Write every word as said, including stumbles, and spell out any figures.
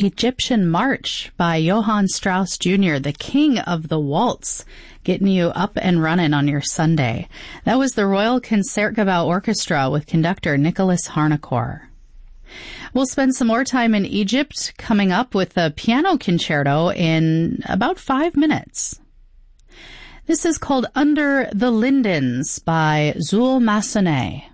Egyptian March by Johann Strauss Junior, the king of the waltz, getting you up and running on your Sunday. That was the Royal Concertgebouw Orchestra with conductor Nicholas Harnoncourt. We'll spend some more time in Egypt coming up with a piano concerto in about five minutes. This is called Under the Lindens by Zul Massenet.